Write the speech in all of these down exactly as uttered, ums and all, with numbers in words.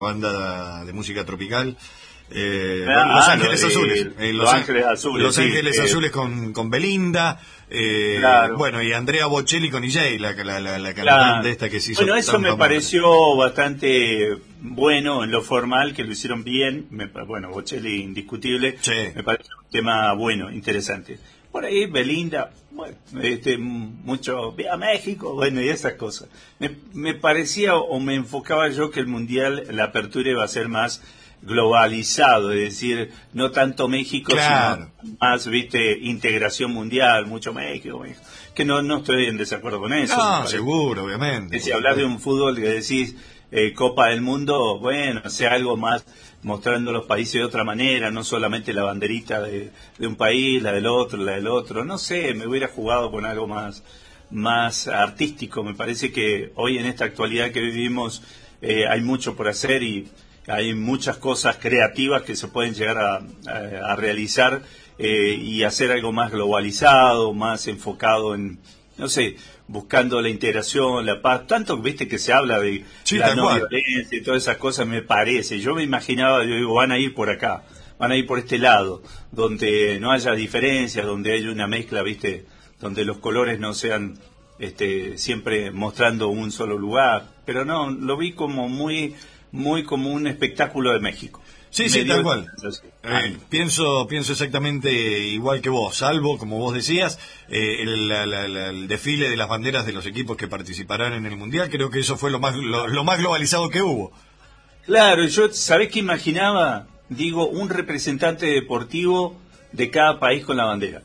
banda de música tropical. Eh, ah, bueno, Los ah, Ángeles no, Azules. eh, Eh, Los Ángeles Azules. Los sí, Ángeles eh, Azules con, con Belinda. Eh, claro. Bueno, y Andrea Bocelli con I J, la, la, la, la cantante claro. esta que se hizo. Bueno, eso tan me famosa. pareció bastante bueno en lo formal, que lo hicieron bien. Me, bueno, Bocelli indiscutible. Sí. Me parece un tema bueno, interesante. Por ahí Belinda, bueno, este, mucho, viva México, bueno, y esas cosas. Me, me parecía o me enfocaba yo que el Mundial, la apertura iba a ser más globalizado, es decir, no tanto México, Claro. sino más, viste, integración mundial, mucho México, México. Que no, no estoy en desacuerdo con eso. No, seguro, obviamente. Si hablas de un fútbol que decís eh, Copa del Mundo, bueno, sea algo más mostrando los países de otra manera, no solamente la banderita de, de un país, la del otro, la del otro, no sé, me hubiera jugado con algo más, más artístico. Me parece que hoy en esta actualidad que vivimos eh, hay mucho por hacer y hay muchas cosas creativas que se pueden llegar a, a, a realizar eh, y hacer algo más globalizado, más enfocado en, no sé, buscando la integración, la paz, tanto viste que se habla de sí, la no cual. violencia y todas esas cosas, me parece. Yo me imaginaba, yo digo, van a ir por acá, van a ir por este lado, donde no haya diferencias, donde haya una mezcla, viste, donde los colores no sean este, siempre mostrando un solo lugar, pero no, lo vi como muy muy como un espectáculo de México. Sí, sí, tal cual. Eh, pienso pienso exactamente igual que vos, salvo, como vos decías, eh, el, la, la, la, el desfile de las banderas de los equipos que participarán en el Mundial. Creo que eso fue lo más lo, lo más globalizado que hubo. Claro, yo, ¿sabés qué imaginaba? Digo, un representante deportivo de cada país con la bandera.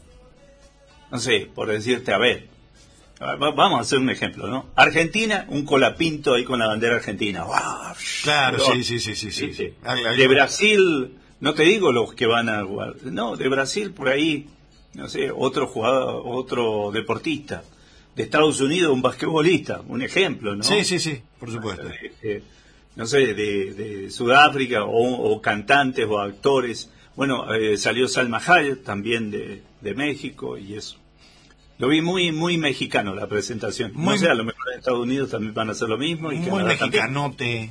No sé, por decirte, a ver, vamos a hacer un ejemplo, ¿no? Argentina, un colapinto ahí con la bandera argentina. ¡Wow! Claro, Pero, sí, sí, sí, sí, sí, sí. De Brasil, no te digo los que van a jugar, no, de Brasil por ahí, no sé, otro jugador, otro deportista. De Estados Unidos, un basquetbolista, un ejemplo, ¿no? Sí, sí, sí, por supuesto. Eh, eh, no sé, de, de Sudáfrica, o, o cantantes o actores. Bueno, eh, salió Salma Hayek, también de, de México, y eso. Lo vi muy muy mexicano la presentación. Muy, no sé, a lo mejor en Estados Unidos también van a hacer lo mismo. Y muy mexicanote.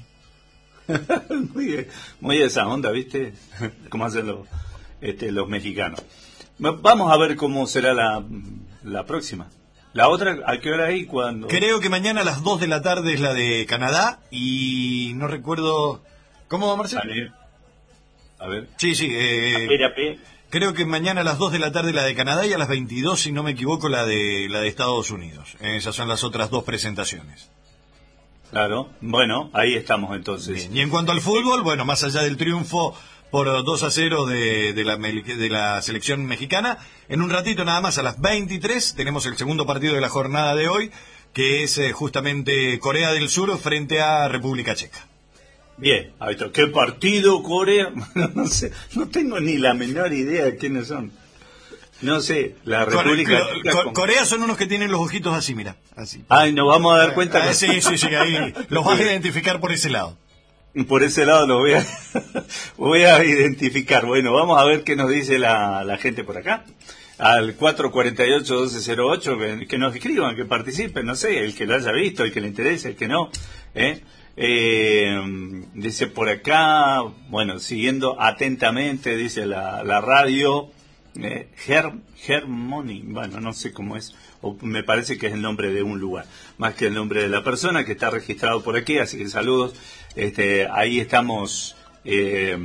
muy, muy de esa onda, ¿viste? Como hacen los, este, los mexicanos. Vamos a ver cómo será la, la próxima. ¿La otra a qué hora hay? ¿Cuándo? Creo que mañana a las dos de la tarde es la de Canadá y no recuerdo... ¿Cómo va, Marcelo? Vale. A ver. Sí, sí. Eh... A P. Creo que mañana a las dos de la tarde la de Canadá y a las veintidós, si no me equivoco, la de la de Estados Unidos. Esas son las otras dos presentaciones. Claro, bueno, ahí estamos entonces. Bien. Y en cuanto al fútbol, bueno, más allá del triunfo por dos a cero de, de, la, de la selección mexicana, en un ratito nada más a las veintitrés tenemos el segundo partido de la jornada de hoy, que es eh, justamente Corea del Sur frente a República Checa. Bien, ahí está. ¿Qué partido, Corea? No sé, no tengo ni la menor idea de quiénes son. No sé, la República Core, Checa. Co, como... Corea son unos que tienen los ojitos así, mira. Así. Ay, nos vamos a dar cuenta. Ah, que... Sí, sí, sí, ahí los vas a identificar por ese lado. Por ese lado los voy a, voy a identificar. Bueno, vamos a ver qué nos dice la, la gente por acá. Al cuatro cuatro ocho, doce cero ocho, que, que nos escriban, que participen, no sé, el que lo haya visto, el que le interese, el que no, ¿eh? Eh, dice por acá, bueno, siguiendo atentamente, dice la, la radio, eh, Her, Hermoni, bueno, no sé cómo es, o me parece que es el nombre de un lugar, más que el nombre de la persona que está registrado por aquí, así que saludos. Este, ahí estamos eh,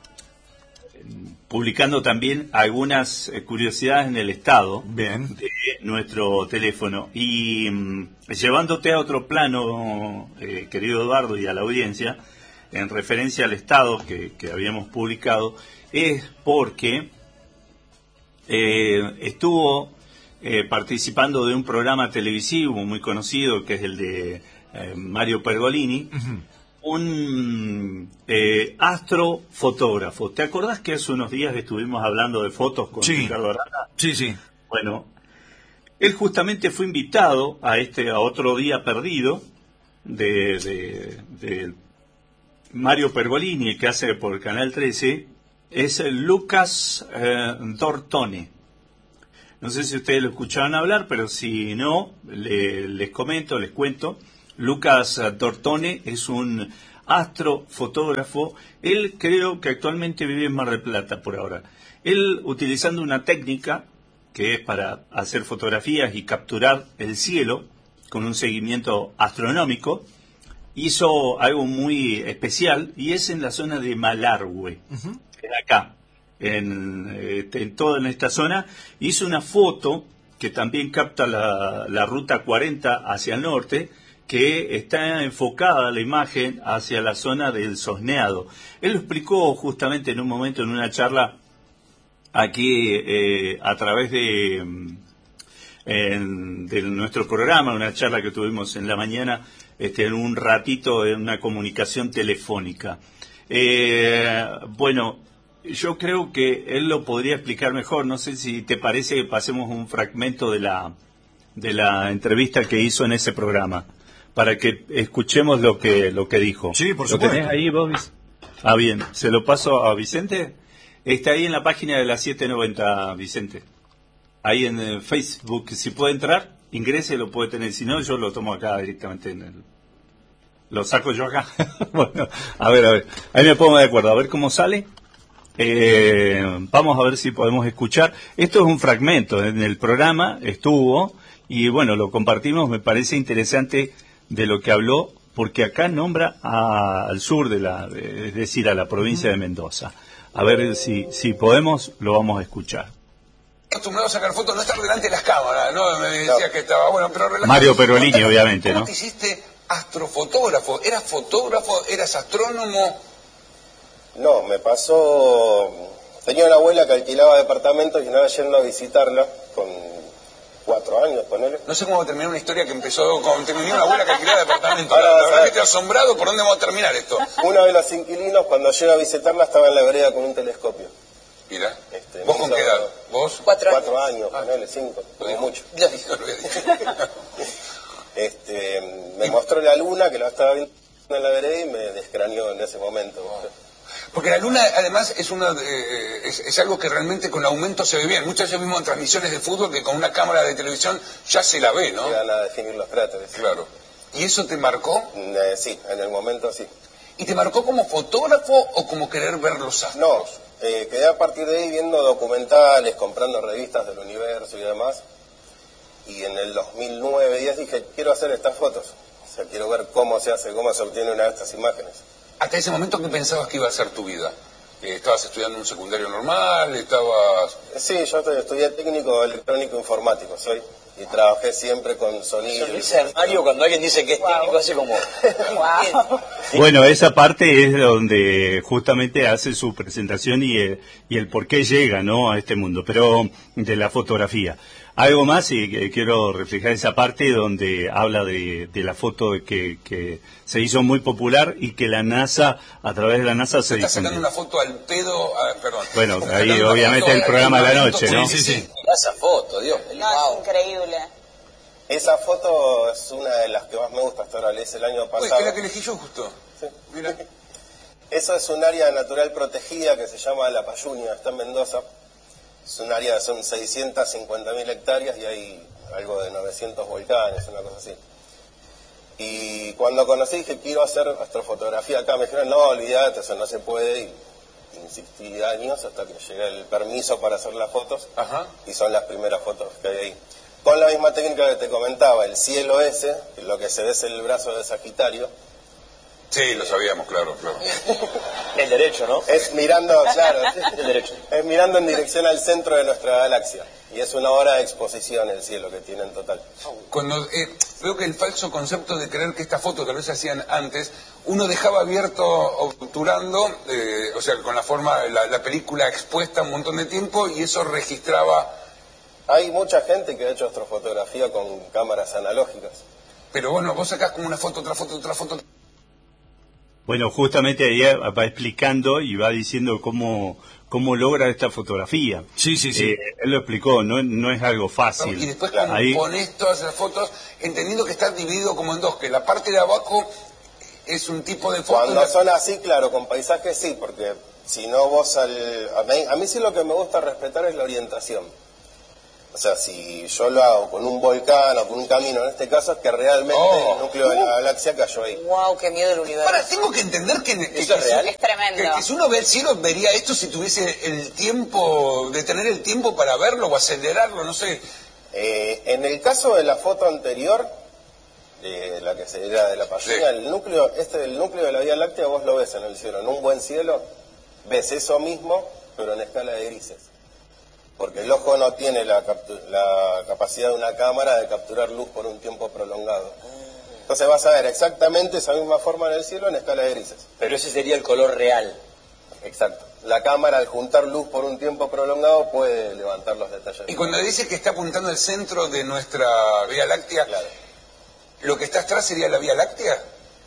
publicando también algunas curiosidades en el estado. Bien. De nuestro teléfono y mm, llevándote a otro plano, eh, querido Eduardo, y a la audiencia, en referencia al estado que, que habíamos publicado, es porque eh, estuvo eh, participando de un programa televisivo muy conocido que es el de eh, Mario Pergolini. Uh-huh. Un eh, astrofotógrafo. ¿Te acordás que hace unos días estuvimos hablando de fotos con sí. Ricardo Arana? Sí, sí. Bueno, él justamente fue invitado a este a otro día perdido de, de, de Mario Pergolini, el que hace por Canal trece, es Lucas eh, Dortone. No sé si ustedes lo escucharon hablar, pero si no, le, les comento, les cuento. Lucas Dortone es un astrofotógrafo. Él creo que actualmente vive en Mar del Plata por ahora. Él, utilizando una técnica que es para hacer fotografías y capturar el cielo con un seguimiento astronómico, hizo algo muy especial, y es en la zona de Malargüe, uh-huh. es acá, en, en toda en esta zona. Hizo una foto que también capta la, la ruta cuarenta hacia el norte, que está enfocada la imagen hacia la zona del Sosneado. Él lo explicó justamente en un momento en una charla aquí eh, a través de, en, de nuestro programa, una charla que tuvimos en la mañana, este, en un ratito, en una comunicación telefónica. Eh, bueno, yo creo que él lo podría explicar mejor. No sé si te parece que pasemos un fragmento de la, de la entrevista que hizo en ese programa, para que escuchemos lo que, lo que dijo. Sí, por supuesto. ¿Lo tenés ahí vos? Ah, bien. ¿Se lo paso a Vicente? Está ahí en la página de la setecientos noventa, Vicente. Ahí en el Facebook. Si puede entrar, ingrese, lo puede tener. Si no, yo lo tomo acá directamente en el... ¿Lo saco yo acá? Bueno, a ver, a ver. Ahí me pongo de acuerdo. A ver cómo sale. Eh, vamos a ver si podemos escuchar. Esto es un fragmento. En el programa estuvo, y bueno, lo compartimos. Me parece interesante de lo que habló, porque acá nombra a, al sur de la, de, es decir, a la provincia de Mendoza. A ver si, si podemos, lo vamos a escuchar. Acostumbrado a sacar fotos, no estar delante de las cámaras, ¿no? Me decía no. que estaba bueno, pero relajado. Mario Perolini, obviamente, ¿no? ¿Cómo te hiciste astrofotógrafo? ¿Eras fotógrafo? ¿Eras astrónomo? No, me pasó... Tenía una abuela que alquilaba departamentos y una vez yendo a visitarla, con cuatro años, ponele. No sé cómo va a terminar una historia que empezó con... Tenía una abuela que alquilaba departamentos. Ahora, la verdad que estoy asombrado por dónde vamos a terminar esto. Uno de los inquilinos, cuando llega a visitarla, estaba en la vereda con un telescopio. Mira, este, ¿vos con qué edad? ¿Vos? Cuatro años. Cuatro años, ah. ponele, cinco, no mucho. Ya dije, lo había dicho. este, me mostró la luna, que la estaba viendo en la vereda, y me descraneó en ese momento. Wow. Porque la luna, además, es una eh, es, es algo que realmente con aumento se ve bien. Muchas veces vimos en transmisiones de fútbol que con una cámara de televisión ya se la ve, ¿no? Llegan a definir los cráteres. Claro. ¿Y eso te marcó? Eh, sí, en el momento sí. ¿Y te marcó como fotógrafo o como querer ver los astros? No, eh, quedé a partir de ahí viendo documentales, comprando revistas del universo y demás. Y en el dos mil nueve, diez dije, quiero hacer estas fotos. O sea, quiero ver cómo se hace, cómo se obtiene una de estas imágenes. ¿Hasta ese momento qué pensabas que iba a ser tu vida? ¿Estabas estudiando un secundario normal? ¿Estabas...? Sí, yo estudié técnico electrónico informático, soy, y trabajé siempre con sonido. Sonrisa de Mario cuando alguien dice que es wow. técnico, hace como... Wow. Bueno, esa parte es donde justamente hace su presentación y el, y el por qué llega, ¿no?, a este mundo, pero de la fotografía. Algo más, y que quiero reflejar esa parte donde habla de, de la foto que, que se hizo muy popular y que la NASA, a través de la NASA se está sacando una foto al pedo, ah, perdón. Bueno, ahí obviamente el programa de la noche, ¿no? Sí, sí, sí. Esa foto, Dios. No, wow. Es increíble. Esa foto es una de las que más me gusta hasta ahora, la hice el año pasado. Uy, es la que elegí yo justo. Sí. Mira. Esa es un área natural protegida que se llama La Payunia, está en Mendoza. Es un área, son seiscientas cincuenta mil hectáreas y hay algo de novecientos volcanes, una cosa así. Y cuando conocí dije, quiero hacer astrofotografía acá. Me dijeron, no, olvídate, eso no se puede. Y insistí años hasta que llegué el permiso para hacer las fotos. Ajá. Y son las primeras fotos que hay ahí. Con la misma técnica que te comentaba, el cielo ese, lo que se ve es el brazo de Sagitario. Sí, lo sabíamos, claro, claro. El derecho, ¿no? Es mirando, claro, el derecho. Es mirando en dirección al centro de nuestra galaxia. Y es una hora de exposición el cielo que tiene en total. Cuando eh, veo que el falso concepto de creer que estas fotos tal vez se hacían antes, uno dejaba abierto, obturando, eh, o sea, con la forma, la, la película expuesta un montón de tiempo, y eso registraba... Hay mucha gente que ha hecho astrofotografía con cámaras analógicas. Pero bueno, vos sacás como una foto, otra foto, otra foto... Bueno, justamente ahí va explicando y va diciendo cómo, cómo logra esta fotografía. Sí, sí, sí. Eh, él lo explicó, no, no es algo fácil. Y después cuando ahí... pones todas las fotos, entendiendo que está dividido como en dos, que la parte de abajo es un tipo de foto... Cuando la... son así, claro, con paisajes sí, porque si no vos al... A mí, a mí sí lo que me gusta respetar es la orientación. O sea, si yo lo hago con un volcán o con un camino, en este caso es que realmente Oh. el núcleo de la galaxia cayó ahí. Wow, qué miedo el universo. Ahora, tengo que entender que, que, ¿Eso es que- real? Es tremendo. que- que si uno ve el cielo, vería esto si tuviese el tiempo, de tener el tiempo para verlo o acelerarlo, no sé. Eh, en el caso de la foto anterior, de la que se era de la Payunia, Sí. el núcleo, este el núcleo de la Vía Láctea vos lo ves en el cielo. En un buen cielo ves eso mismo, pero en escala de grises. Porque el ojo no tiene la, captu- la capacidad de una cámara de capturar luz por un tiempo prolongado. Entonces vas a ver exactamente esa misma forma en el cielo en escala de grises. Pero ese sería el color real. Exacto. La cámara, al juntar luz por un tiempo prolongado, puede levantar los detalles. Y cuando dice que está apuntando al centro de nuestra Vía Láctea, Claro. ¿lo que está atrás sería la Vía Láctea?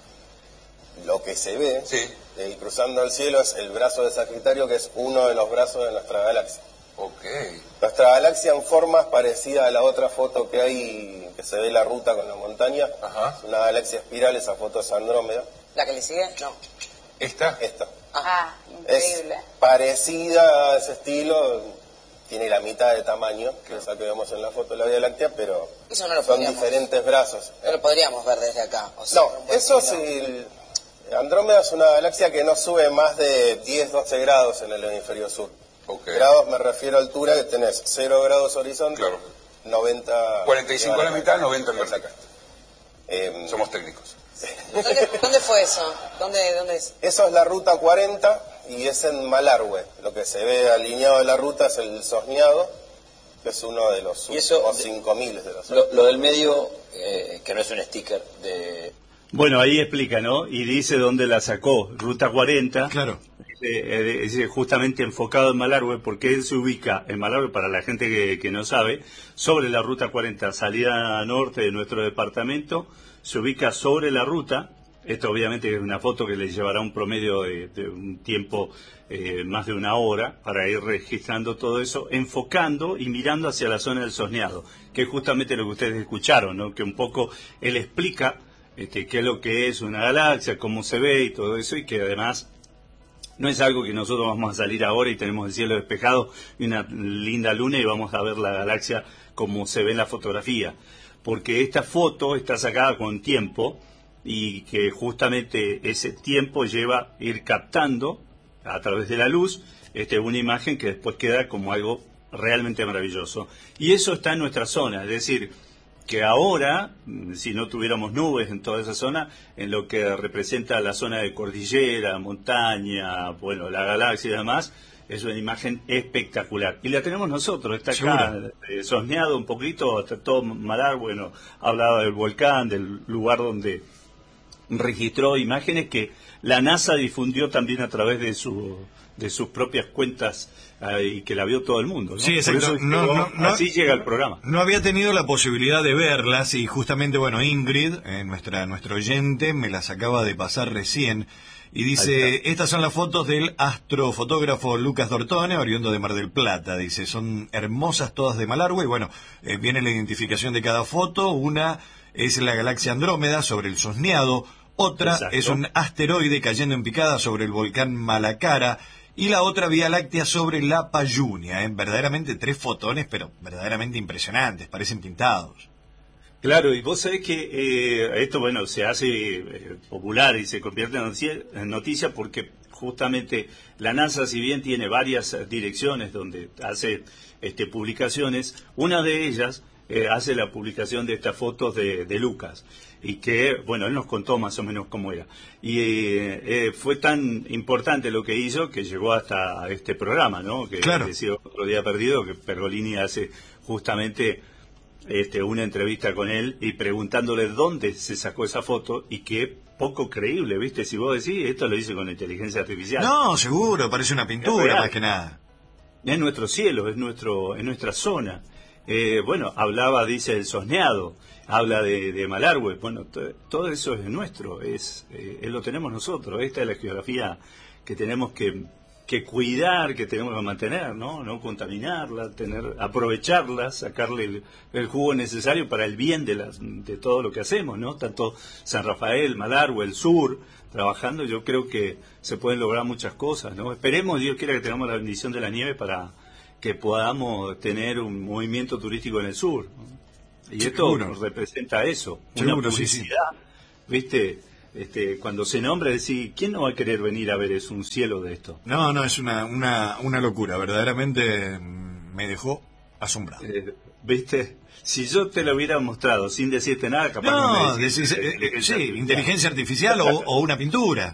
Lo que se ve, Sí. eh, cruzando el cielo, es el brazo de Sagitario, que es uno de los brazos de nuestra galaxia. Ok. Nuestra galaxia en forma es parecida a la otra foto que hay, que se ve la ruta con la montaña. Ajá. Es una galaxia espiral, esa foto es Andrómeda. ¿La que le sigue? No. ¿Esta? Esta. Ah, Es increíble. parecida a ese estilo, tiene la mitad de tamaño que esa que vemos en la foto de la Vía Láctea, pero Eso no lo son podríamos- diferentes brazos. No lo podríamos ver desde acá. O sea, No, un buen eso cielo. sí. el- Andrómeda es una galaxia que no sube más de diez doce grados en el hemisferio sur. Ok. Grados me refiero a altura, que tenés cero grados horizonte, Claro. noventa... cuarenta y cinco a la mitad, noventa en vertical. Eh, Somos técnicos. ¿Dónde, dónde fue eso? ¿Dónde, dónde es? Eso es la ruta cuarenta y es en Malargüe. Lo que se ve alineado de la ruta es el Sosneado, que es uno de los Y eso- últimos cinco miles de los Lo, lo del medio, eh, que no es un sticker de... Bueno, ahí explica, ¿no? Y dice dónde la sacó, Ruta cuarenta. Claro. Eh, eh, es justamente enfocado en Malargüe, porque él se ubica en Malargüe, para la gente que, que no sabe, sobre la Ruta cuarenta, salida norte de nuestro departamento, se ubica sobre la ruta. Esto obviamente es una foto que le llevará un promedio de, de un tiempo eh, más de una hora para ir registrando todo eso, enfocando y mirando hacia la zona del Sosneado, que es justamente lo que ustedes escucharon, ¿no? Que un poco él explica este, qué es lo que es una galaxia, cómo se ve y todo eso, y que además no es algo que nosotros vamos a salir ahora y tenemos el cielo despejado y una linda luna y vamos a ver la galaxia como se ve en la fotografía. Porque esta foto está sacada con tiempo y que justamente ese tiempo lleva a ir captando a través de la luz este, una imagen que después queda como algo realmente maravilloso. Y eso está en nuestra zona, es decir, que ahora, si no tuviéramos nubes en toda esa zona, en lo que representa la zona de cordillera, montaña, bueno, la galaxia y demás, es una imagen espectacular. Y la tenemos nosotros, está acá, eh, sosneado un poquito, está todo Malar, bueno, hablaba del volcán, del lugar donde registró imágenes que la NASA difundió también a través de su de sus propias cuentas eh, y que la vio todo el mundo, ¿no? Sí, Por exacto. eso No, llegó- no, no. así llega el programa. No había tenido la posibilidad de verlas y justamente, bueno, Ingrid, eh, nuestra nuestro oyente, me las acaba de pasar recién y Ahí dice, estas son las fotos del astrofotógrafo Lucas Dortone, oriundo de Mar del Plata. Dice, son hermosas todas de Malargüe y bueno, eh, viene la identificación de cada foto. Una es la galaxia Andrómeda sobre el Sosneado, otra Exacto. es un asteroide cayendo en picada sobre el volcán Malacara y la otra Vía Láctea sobre la Payunia. ¿eh? Verdaderamente tres fotones, pero verdaderamente impresionantes, parecen pintados. Claro, y vos sabés que eh, esto, bueno, se hace eh, popular y se convierte en noticia, en noticia porque justamente la NASA, si bien tiene varias eh, direcciones donde hace este, publicaciones, una de ellas eh, hace la publicación de estas fotos de, de Lucas. Y que, bueno, él nos contó más o menos cómo era. Y eh, eh, fue tan importante lo que hizo que llegó hasta este programa, ¿no? Que Claro. decía Otro Día Perdido, que Pergolini hace justamente este, una entrevista con él y preguntándole dónde se sacó esa foto y que poco creíble, ¿viste? Si vos decís, esto lo hice con inteligencia artificial. No, seguro, parece una pintura real. más que nada. Es nuestro cielo, es nuestro, es nuestra zona. Eh, bueno, hablaba, dice, el Sosneado, habla de, de Malargüe. Bueno, to- todo eso es nuestro, es, eh, lo tenemos nosotros. Esta es la geografía que tenemos que, que cuidar, que tenemos que mantener, ¿no? No contaminarla, tener, aprovecharla, sacarle el, el jugo necesario para el bien de, las, de todo lo que hacemos, ¿no? Tanto San Rafael, Malargüe, el sur, trabajando, yo creo que se pueden lograr muchas cosas, ¿no? Esperemos, Dios quiera, que tengamos la bendición de la nieve para que podamos tener un movimiento turístico en el sur, ¿no? Y esto Seguro. representa eso, Seguro, una sí, sí. publicidad, ¿viste? Este, cuando se nombra, decir, ¿quién no va a querer venir a ver? Es un cielo de esto. No, no, es una, una, una locura, verdaderamente mm, me dejó asombrado. Eh, ¿Viste? Si yo te lo hubiera mostrado sin decirte nada, capaz No, me decís, decís, eh, inteligencia sí, artificial. inteligencia artificial o, o una pintura.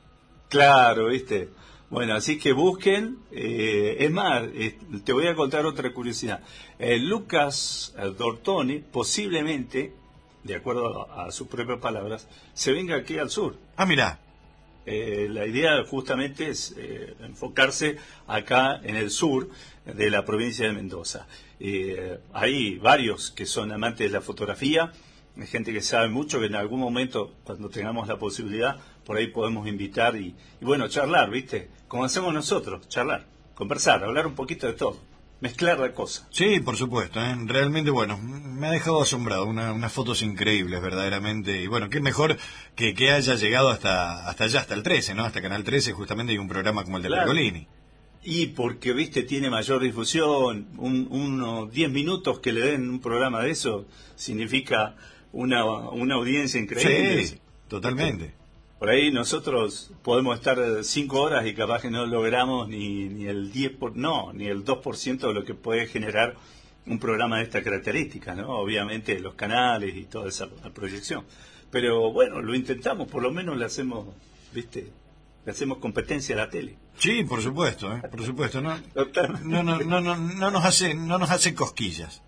Claro, ¿viste? Bueno, así que busquen. Eh, es más, eh, te voy a contar otra curiosidad. Eh, Lucas eh, Dortoni, posiblemente, de acuerdo a, a sus propias palabras, se venga aquí al sur. Ah, mirá. Eh, la idea justamente es eh, enfocarse acá en el sur de la provincia de Mendoza. Eh, hay varios que son amantes de la fotografía, hay gente que sabe mucho, que en algún momento, cuando tengamos la posibilidad, por ahí podemos invitar y, y bueno, charlar, ¿viste? Como hacemos nosotros, charlar, conversar, hablar un poquito de todo, mezclar la cosa. Sí, por supuesto, ¿eh? Realmente, bueno, me ha dejado asombrado, una, unas fotos increíbles, verdaderamente, y bueno, qué mejor que, que haya llegado hasta hasta allá, hasta el trece, ¿no? Hasta Canal trece, justamente, hay un programa como el de Claro. Pergolini. Y porque, viste, tiene mayor difusión, un, unos diez minutos que le den un programa de eso, significa una, una audiencia increíble. Sí, totalmente. Por ahí nosotros podemos estar cinco horas y capaz que no logramos ni, ni el diez por, no, ni el dos por ciento de lo que puede generar un programa de esta característica, ¿no? Obviamente los canales y toda esa proyección. Pero bueno, lo intentamos, por lo menos le hacemos, viste, le hacemos competencia a la tele. Sí, por supuesto, ¿eh? Por supuesto, no, Totalmente. no, no, no, no, no nos hace, no nos hace cosquillas.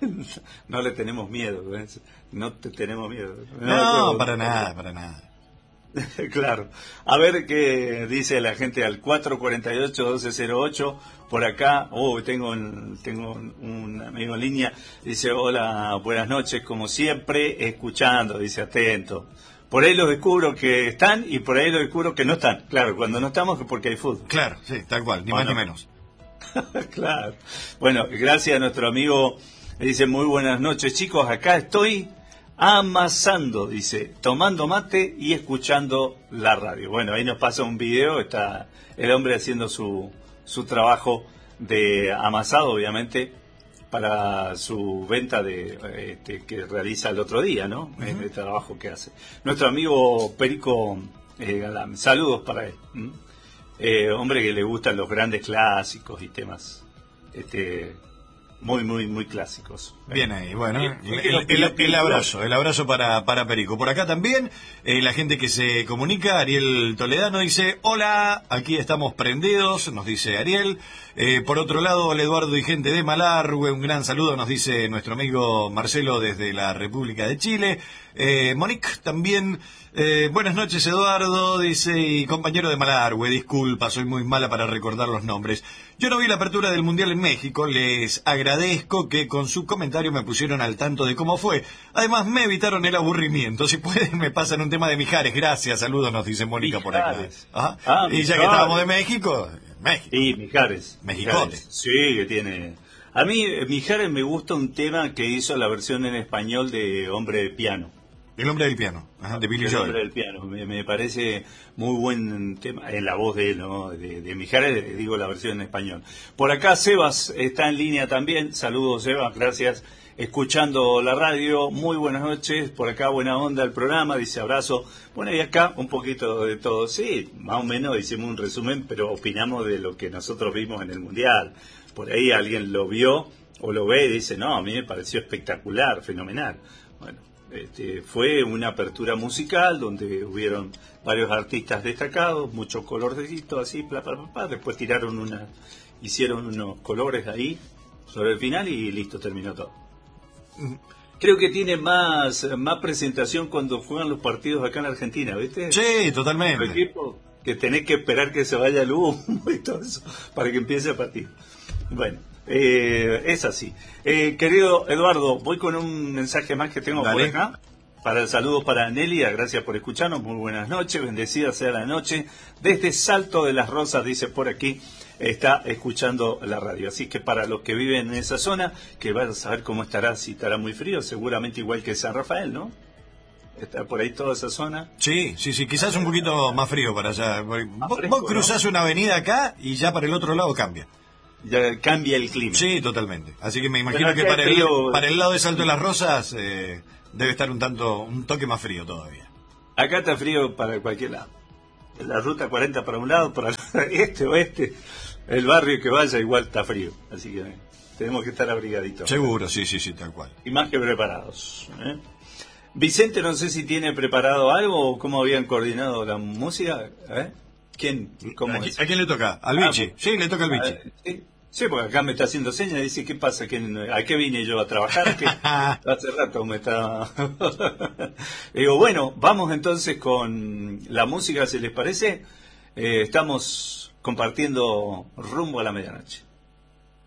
No le tenemos miedo, ¿ves? No te tenemos miedo. No, yo- para nada, para nada. Claro. A ver qué dice la gente al cuatro cuatro ocho, doce cero ocho. Por acá, oh, tengo, un, tengo un, un amigo en línea. Dice, hola, buenas noches, como siempre, escuchando, dice, atento. Por ahí los descubro que están y por ahí los descubro que no están. Claro, cuando no estamos es porque hay fútbol. Claro, sí, tal cual, ni más Bueno. ni menos. Claro. Bueno, gracias a nuestro amigo. Dice, muy buenas noches, chicos. Acá estoy amasando, dice, tomando mate y escuchando la radio. Bueno, ahí nos pasa un video, está el hombre haciendo su, su trabajo de amasado, obviamente, para su venta de este, que realiza el otro día, ¿no? Uh-huh. El trabajo que hace. Nuestro amigo Perico eh, Galán, saludos para él. ¿Mm? Eh, hombre que le gustan los grandes clásicos y temas este muy muy muy clásicos. Bien ahí, bueno, el, el, el abrazo, el abrazo para, para Perico. Por acá también, eh, la gente que se comunica, Ariel Toledano dice, hola, aquí estamos prendidos, nos dice Ariel. Eh, por otro lado, el Eduardo y gente de Malargüe, un gran saludo, nos dice nuestro amigo Marcelo desde la República de Chile. Eh, Monique también, eh, buenas noches Eduardo, dice, y compañero de Malargüe, disculpa, soy muy mala para recordar los nombres. Yo no vi la apertura del Mundial en México, les agradezco que con su comentario me pusieron al tanto de cómo fue. Además me evitaron el aburrimiento, si pueden me pasan un tema de Mijares, gracias, saludos, nos dice Mónica por acá. Ajá. Ah, y Mijares. ya que estábamos de México, México. Y Mijares. Mexicote. Mijares. Sí, que tiene... A mí, Mijares me gusta un tema que hizo la versión en español de Hombre de Piano. El hombre del piano, ajá, de Billy El Joel. Hombre del Piano. Me, me parece muy buen tema, en la voz de él, ¿no? De, de Mijares, digo la versión en español. Por acá Sebas está en línea también. Saludos, Sebas, gracias. Escuchando la radio, muy buenas noches. Por acá, buena onda el programa, dice abrazo. Bueno, y acá un poquito de todo. Sí, más o menos hicimos un resumen, pero opinamos de lo que nosotros vimos en el Mundial. Por ahí alguien lo vio o lo ve y dice, no, a mí me pareció espectacular, fenomenal. Bueno, este, fue una apertura musical donde hubieron varios artistas destacados, muchos colorcitos así, bla, bla, bla, bla. Después tiraron una, hicieron unos colores ahí sobre el final y listo, terminó todo. Creo que tiene más, más presentación cuando juegan los partidos acá en Argentina, ¿viste? Sí, totalmente. El equipo que tenés que esperar que se vaya el humo y todo eso para que empiece el partido. Bueno, eh, es así. Eh, querido Eduardo, voy con un mensaje más que tengo Dale. por acá. Para el saludo para Nelia, gracias por escucharnos, muy buenas noches, bendecida sea la noche. Desde Salto de las Rosas, dice por aquí, está escuchando la radio. Así que para los que viven en esa zona, que van a saber cómo estará, si estará muy frío, seguramente igual que San Rafael, ¿no? Está por ahí toda esa zona. Sí, sí, sí, quizás un poquito más frío para allá. Vos, fresco, vos cruzás ¿no? una avenida acá y ya para el otro lado cambia. ya cambia el clima. Sí, totalmente. Así que me imagino Bueno, que acá para hay el, frío. para el lado de Salto de las Rosas eh, debe estar un tanto, un toque más frío todavía. Acá está frío para cualquier lado. La ruta cuarenta para un lado, para el este, oeste, el barrio que vaya igual está frío. Así que tenemos que estar abrigaditos. Seguro, sí, sí, sí, tal cual. Y más que preparados. ¿eh? Vicente, no sé si tiene preparado algo o cómo habían coordinado la música. ¿eh? ¿Quién? ¿Cómo ¿A, qui- es? a quién le toca? ¿Al Ah, Vichy? pues- Sí, le toca al Vichy. Ah, sí. Sí, porque acá me está haciendo señas y dice, ¿qué pasa? ¿Qué- ¿A qué vine yo? ¿A trabajar? ¿Qué? Hace rato me está... Digo, bueno, vamos entonces con la música, si les parece. Eh, estamos compartiendo rumbo a la medianoche.